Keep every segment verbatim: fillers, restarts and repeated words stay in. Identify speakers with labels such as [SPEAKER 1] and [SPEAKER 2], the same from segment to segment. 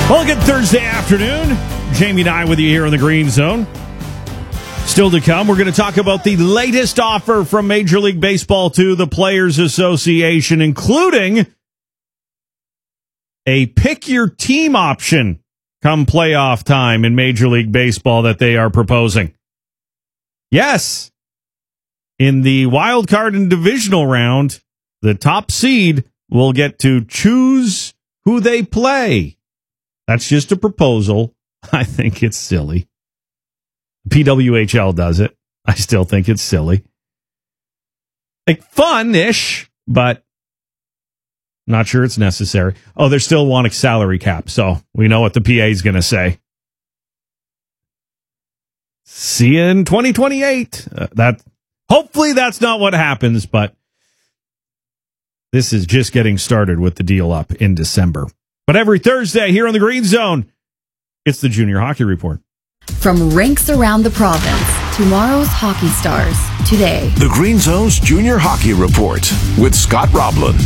[SPEAKER 1] Well, good Thursday afternoon. Jamie and I with you here in the Green Zone. Still to come, we're going to talk about the latest offer from Major League Baseball to the Players Association, including a pick-your-team option come playoff time in Major League Baseball that they are proposing. Yes, in the wild card and divisional round, the top seed will get to choose who they play. That's just a proposal. I think it's silly. P W H L does it. I still think it's silly. Like, fun-ish, but not sure it's necessary. Oh, they still want a salary cap, so we know what the P A is going to say. See you in twenty twenty-eight. Uh, that hopefully that's not what happens, but this is just getting started with the deal up in December. But every Thursday here on the Green Zone, it's the Junior Hockey Report.
[SPEAKER 2] From rinks around the province, tomorrow's hockey stars today.
[SPEAKER 3] The Green Zone's Junior Hockey Report with Scott Roblin.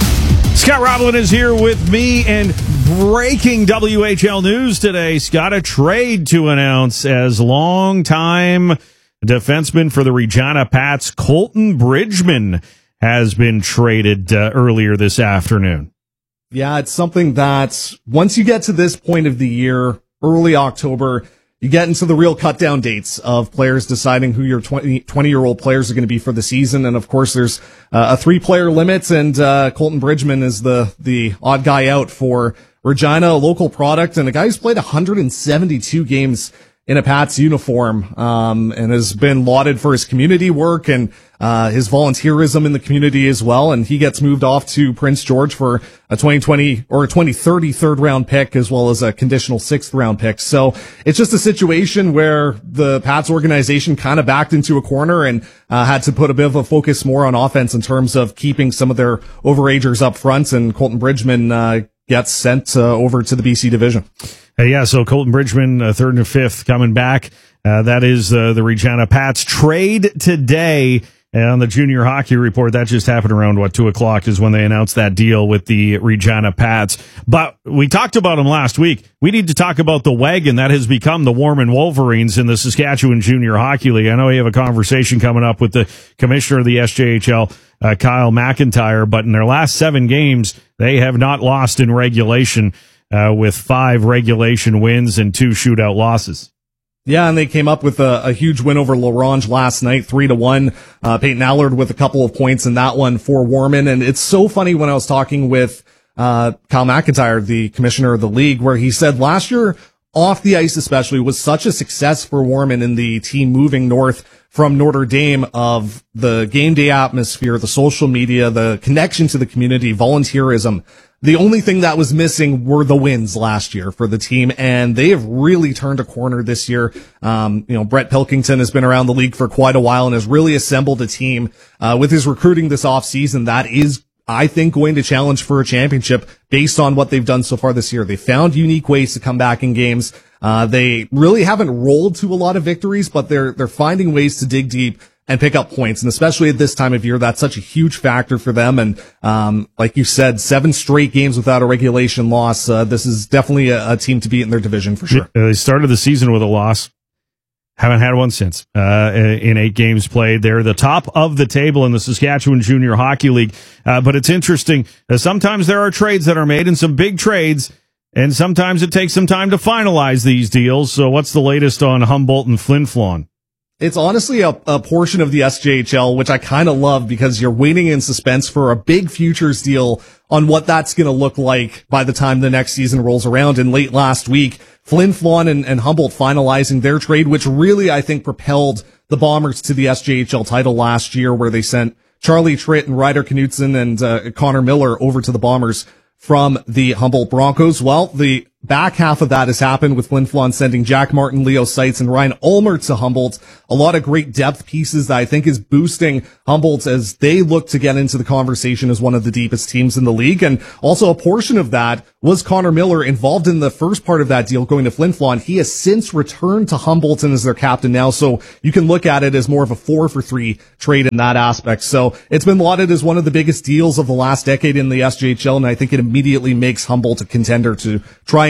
[SPEAKER 1] Scott Roblin is here with me, and breaking W H L news today. Scott, a trade to announce as longtime defenseman for the Regina Pats, Colton Bridgman, has been traded uh, earlier this afternoon.
[SPEAKER 4] Yeah, it's something that once you get to this point of the year, early October, you get into the real cut down dates of players deciding who your twenty year old players are going to be for the season. And of course, there's uh, a three player limit, and uh, Colton Bridgman is the, the odd guy out for Regina, a local product, and a guy who's played one hundred seventy-two games in a Pats uniform, um, and has been lauded for his community work and, uh, his volunteerism in the community as well. And he gets moved off to Prince George for a twenty twenty or a twenty thirty third round pick, as well as a conditional sixth round pick. So it's just a situation where the Pats organization kind of backed into a corner and, uh, had to put a bit of a focus more on offense in terms of keeping some of their overagers up front. And Colton Bridgman, uh, gets sent, uh, over to the B C division.
[SPEAKER 1] Uh, yeah, so Colton Bridgman, uh, third and fifth, coming back. Uh, that is uh, the Regina Pats trade today. And on the Junior Hockey Report, that just happened around, what, two o'clock is when they announced that deal with the Regina Pats. But we talked about them last week. We need to talk about the wagon that has become the Warman Wolverines in the Saskatchewan Junior Hockey League. I know we have a conversation coming up with the commissioner of the S J H L, uh, Kyle McIntyre, but in their last seven games, they have not lost in regulation, uh, with five regulation wins and two shootout losses.
[SPEAKER 4] Yeah, and they came up with a, a huge win over L'Orange last night, three to one. Uh, Peyton Allard with a couple of points in that one for Warman. And it's so funny when I was talking with, uh, Kyle McIntyre, the commissioner of the league, where he said last year, off the ice especially, was such a success for Warman in the team moving north from Notre Dame, of the game day atmosphere, the social media, the connection to the community, volunteerism. The only thing that was missing were the wins last year for the team, and they have really turned a corner this year. Um, you know, Brett Pilkington has been around the league for quite a while and has really assembled a team, uh, with his recruiting this offseason that is, I think, going to challenge for a championship based on what they've done so far this year. They found unique ways to come back in games. Uh, they really haven't rolled to a lot of victories, but they're, they're finding ways to dig deep and pick up points. And especially at this time of year, that's such a huge factor for them. And, um, like you said, seven straight games without a regulation loss. Uh, this is definitely a, a team to beat in their division for sure.
[SPEAKER 1] They started the season with a loss. Haven't had one since, uh, in eight games played. They're the top of the table in the Saskatchewan Junior Hockey League. Uh, but it's interesting. Uh, sometimes there are trades that are made, and some big trades, and sometimes it takes some time to finalize these deals. So what's the latest on Humboldt and Flin Flon?
[SPEAKER 4] It's honestly a, a portion of the S J H L, which I kind of love, because you're waiting in suspense for a big futures deal on what that's going to look like by the time the next season rolls around. And late last week, Flin Flon and, and Humboldt finalizing their trade, which really, I think, propelled the Bombers to the S J H L title last year, where they sent Charlie Tritt and Ryder Knutson and uh, Connor Miller over to the Bombers from the Humboldt Broncos. Well, the back half of that has happened with Flin Flon sending Jack Martin, Leo Seitz, and Ryan Ulmer to Humboldt. A lot of great depth pieces that I think is boosting Humboldt as they look to get into the conversation as one of the deepest teams in the league. And also a portion of that was Connor Miller, involved in the first part of that deal going to Flin Flon. He has since returned to Humboldt and is their captain now. So you can look at it as more of a four for three trade in that aspect. So it's been lauded as one of the biggest deals of the last decade in the S J H L. And I think it immediately makes Humboldt a contender to try and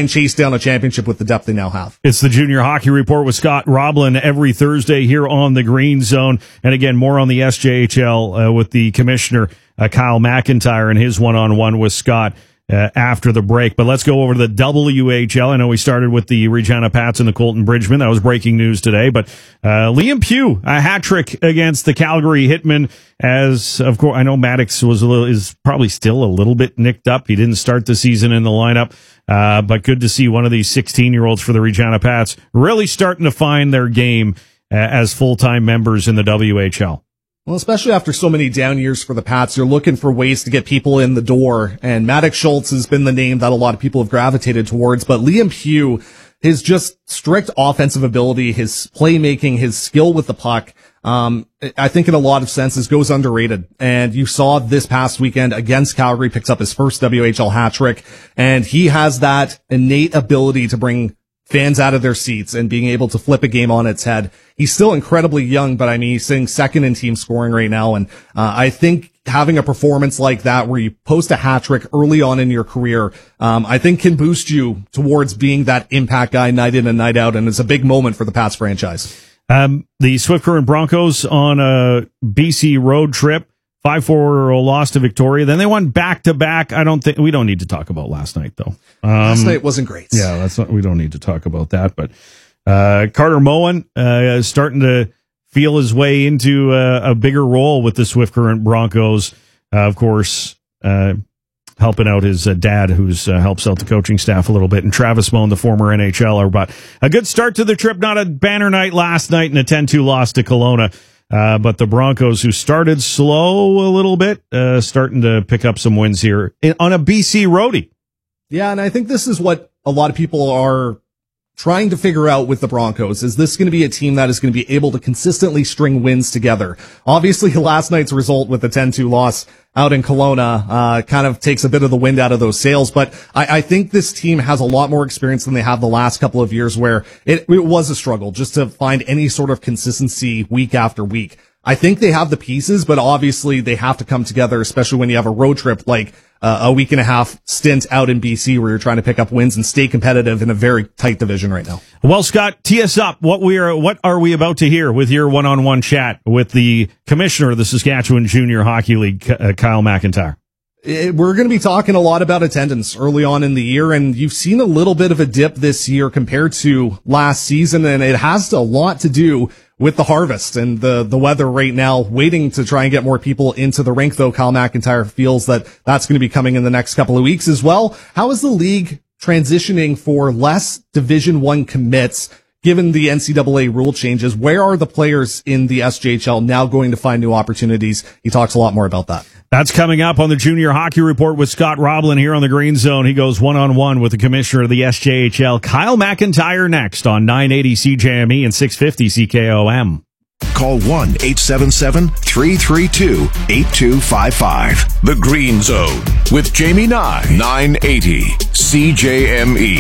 [SPEAKER 4] and chase down a championship with the depth they now have.
[SPEAKER 1] It's the Junior Hockey Report with Scott Roblin every Thursday here on the Green Zone. And again, more on the S J H L uh, with the commissioner, uh, Kyle McIntyre, and his one-on-one with Scott uh, after the break. But let's go over to the W H L. I know we started with the Regina Pats and the Colton Bridgman. That was breaking news today. But uh, Liam Pugh, a hat trick against the Calgary Hitmen. As of course, I know Maddox was a little, is probably still a little bit nicked up. He didn't start the season in the lineup, uh, but good to see one of these sixteen-year-olds for the Regina Pats really starting to find their game uh, as full-time members in the W H L.
[SPEAKER 4] Well, especially after so many down years for the Pats, you're looking for ways to get people in the door, and Maddox Schultz has been the name that a lot of people have gravitated towards, but Liam Pugh, his just strict offensive ability, his playmaking, his skill with the puck, um, I think in a lot of senses goes underrated. And you saw this past weekend against Calgary, picks up his first W H L hat trick, and he has that innate ability to bring fans out of their seats and being able to flip a game on its head. He's still incredibly young, but I mean, he's sitting second in team scoring right now. And uh, I think having a performance like that where you post a hat trick early on in your career, um, I think can boost you towards being that impact guy night in and night out. And it's a big moment for the Pats franchise.
[SPEAKER 1] Um, the Swift Current Broncos on a B C road trip, five four loss to Victoria. Then they won back to back. I don't think we don't need to talk about last night though. Um,
[SPEAKER 4] last night wasn't great.
[SPEAKER 1] Yeah, that's not, we don't need to talk about that. But uh, Carter Moen uh, is starting to feel his way into uh, a bigger role with the Swift Current Broncos. Uh, of course, uh, helping out his uh, dad, who's uh, helps out the coaching staff a little bit, and Travis Moen, the former N H L er. But a good start to the trip. Not a banner night last night, and a ten two loss to Kelowna. Uh, but the Broncos, who started slow a little bit, uh, starting to pick up some wins here in, on a B C roadie.
[SPEAKER 4] Yeah, and I think this is what a lot of people are trying to figure out with the Broncos. Is this going to be a team that is going to be able to consistently string wins together? Obviously, last night's result with the ten two loss out in Kelowna uh, kind of takes a bit of the wind out of those sails. But I, I think this team has a lot more experience than they have the last couple of years, where it, it was a struggle just to find any sort of consistency week after week. I think they have the pieces, but obviously they have to come together, especially when you have a road trip like uh, a week and a half stint out in B C where you're trying to pick up wins and stay competitive in a very tight division right now.
[SPEAKER 1] Well, Scott, tee us up. What we are, what are we about to hear with your one-on-one chat with the commissioner of the Saskatchewan Junior Hockey League, uh, Kyle McIntyre?
[SPEAKER 4] It, we're going to be talking a lot about attendance early on in the year, and you've seen a little bit of a dip this year compared to last season, and it has a lot to do with the harvest and the, the weather right now, waiting to try and get more people into the rink, though Kyle McIntyre feels that that's going to be coming in the next couple of weeks as well. How is the league transitioning for less Division One commits, given the N C double A rule changes? Where are the players in the S J H L now going to find new opportunities? He talks a lot more about that.
[SPEAKER 1] That's coming up on the Junior Hockey Report with Scott Roblin here on the Green Zone. He goes one-on-one with the commissioner of the S J H L, Kyle McIntyre, next on nine eighty C J M E and six fifty C K O M.
[SPEAKER 3] Call one eight seven seven, three three two, eight two five five. The Green Zone with Jamie Nye, nine eighty C J M E.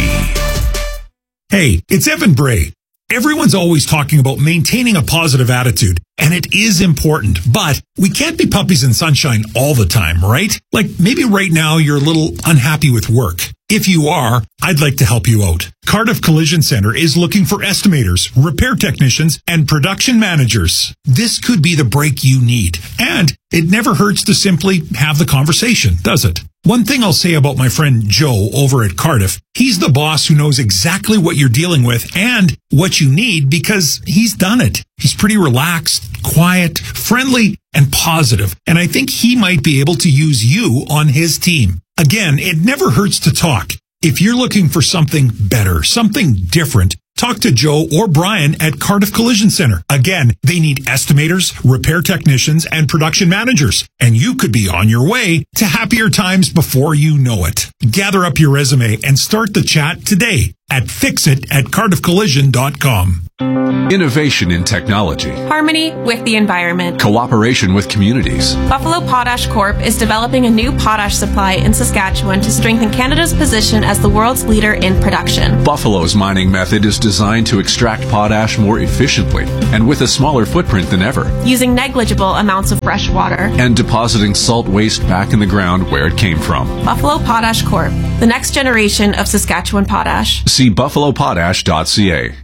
[SPEAKER 5] Hey, it's Evan Bray. Everyone's always talking about maintaining a positive attitude, and it is important, but we can't be puppies in sunshine all the time, right? Like maybe right now you're a little unhappy with work. If you are, I'd like to help you out. Cardiff Collision Center is looking for estimators, repair technicians, and production managers. This could be the break you need, and it never hurts to simply have the conversation, does it? One thing I'll say about my friend Joe over at Cardiff, he's the boss who knows exactly what you're dealing with and what you need because he's done it. He's pretty relaxed, quiet, friendly, and positive, and I think he might be able to use you on his team. Again, it never hurts to talk. If you're looking for something better, something different, talk to Joe or Brian at Cardiff Collision Center. Again, they need estimators, repair technicians, and production managers. And you could be on your way to happier times before you know it. Gather up your resume and start the chat today at fixit at cardiff collision dot com.
[SPEAKER 6] Innovation in technology.
[SPEAKER 7] Harmony with the environment.
[SPEAKER 6] Cooperation with communities.
[SPEAKER 7] Buffalo Potash Corp is developing a new potash supply in Saskatchewan to strengthen Canada's position as the world's leader in production.
[SPEAKER 6] Buffalo's mining method is designed to extract potash more efficiently and with a smaller footprint than ever,
[SPEAKER 7] using negligible amounts of fresh water
[SPEAKER 6] and depositing salt waste back in the ground where it came from.
[SPEAKER 7] Buffalo Potash Corp, the next generation of Saskatchewan potash.
[SPEAKER 6] See buffalo potash dot c a.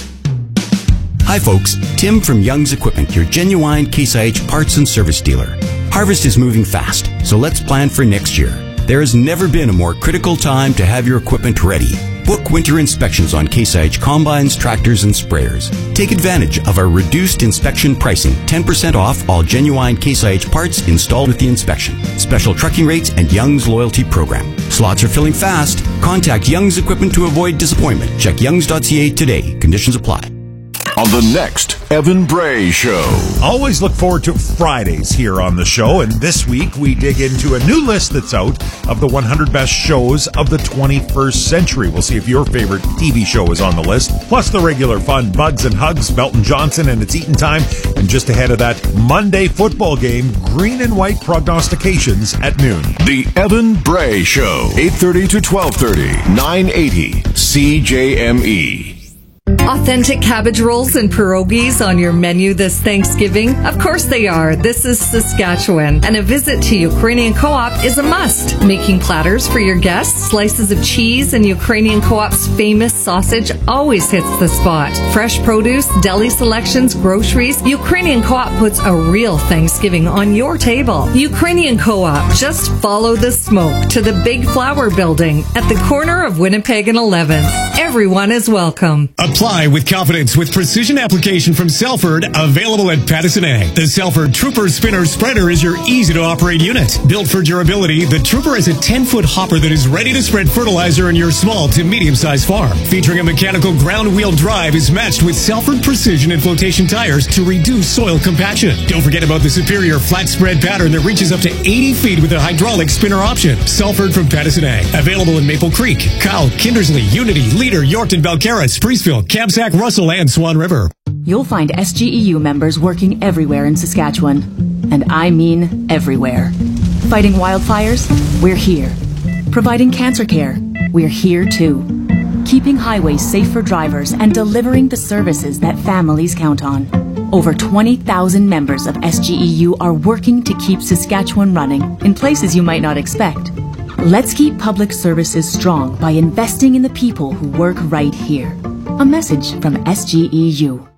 [SPEAKER 8] Hi folks, Tim from Young's Equipment, your genuine Case I H parts and service dealer. Harvest is moving fast, so let's plan for next year. There has never been a more critical time to have your equipment ready. Book winter inspections on Case I H combines, tractors, and sprayers. Take advantage of our reduced inspection pricing, ten percent off all genuine Case I H parts installed with the inspection. Special trucking rates and Young's loyalty program. Slots are filling fast. Contact Young's Equipment to avoid disappointment. Check youngs dot c a today. Conditions apply.
[SPEAKER 3] On the next Evan Bray Show.
[SPEAKER 5] Always look forward to Fridays here on the show, and this week we dig into a new list that's out of the one hundred best shows of the twenty-first century. We'll see if your favorite T V show is on the list, plus the regular fun Bugs and Hugs, Melton Johnson and It's Eating Time, and just ahead of that Monday football game, green and white prognostications at noon.
[SPEAKER 3] The Evan Bray Show, eight thirty to twelve thirty, nine eighty C J M E.
[SPEAKER 9] Authentic cabbage rolls and pierogies on your menu this Thanksgiving? Of course they are. This is Saskatchewan, and a visit to Ukrainian Co-op is a must. Making platters for your guests, slices of cheese, and Ukrainian Co-op's famous sausage always hits the spot. Fresh produce, deli selections, groceries, Ukrainian Co-op puts a real Thanksgiving on your table. Ukrainian Co-op, just follow the smoke to the Big Flower Building at the corner of Winnipeg and eleventh. Everyone is welcome.
[SPEAKER 10] Apply with confidence with precision application from Selford, available at Pattison Ag. The Selford Trooper Spinner Spreader is your easy-to-operate unit. Built for durability, the Trooper has a ten-foot hopper that is ready to spread fertilizer in your small to medium-sized farm. Featuring a mechanical ground-wheel drive, is matched with Selford Precision and Flotation tires to reduce soil compaction. Don't forget about the superior flat spread pattern that reaches up to eighty feet with a hydraulic spinner option. Selford from Pattison Ag. Available in Maple Creek, Kyle, Kindersley, Unity, Leader, Yorkton, Belcarra, Spreeceville, Kamsack, Russell, and Swan River.
[SPEAKER 11] You'll find S G E U members working everywhere in Saskatchewan. And I mean everywhere. Fighting wildfires? We're here. Providing cancer care? We're here too. Keeping highways safe for drivers and delivering the services that families count on. Over twenty thousand members of S G E U are working to keep Saskatchewan running in places you might not expect. Let's keep public services strong by investing in the people who work right here. A message from S G E U.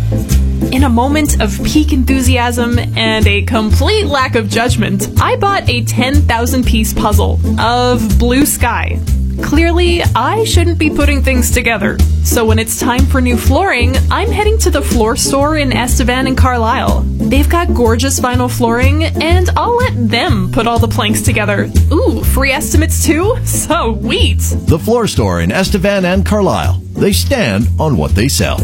[SPEAKER 12] In a moment of peak enthusiasm and a complete lack of judgment, I bought a ten thousand piece puzzle of blue sky. Clearly, I shouldn't be putting things together. So when it's time for new flooring, I'm heading to the floor store in Estevan and Carlisle. They've got gorgeous vinyl flooring, and I'll let them put all the planks together. Ooh, free estimates too? Sweet!
[SPEAKER 13] The floor store in Estevan and Carlisle. They stand on what they sell.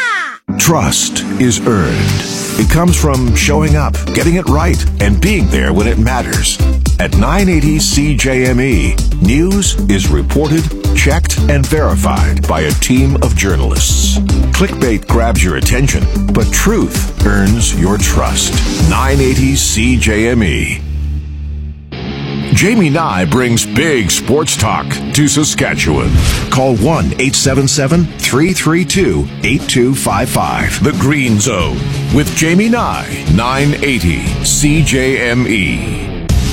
[SPEAKER 3] Trust is earned. It comes from showing up, getting it right, and being there when it matters. At nine eighty C J M E, news is reported, checked, and verified by a team of journalists. Clickbait grabs your attention, but truth earns your trust. nine eighty C J M E. Jamie Nye brings big sports talk to Saskatchewan. Call one eight seven seven, three three two, eight two five five. The Green Zone with Jamie Nye, nine eighty C J M E.